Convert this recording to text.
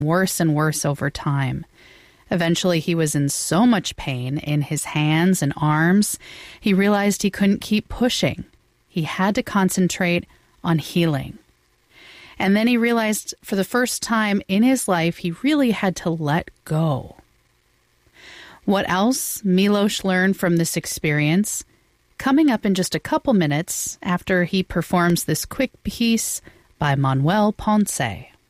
worse and worse over time. Eventually, he was in so much pain in his hands and arms, he realized he couldn't keep pushing. He had to concentrate on healing. And then he realized for the first time in his life, he really had to let go. What else Milos learned from this experience? Coming up in just a couple minutes after he performs this quick piece by Manuel Ponce.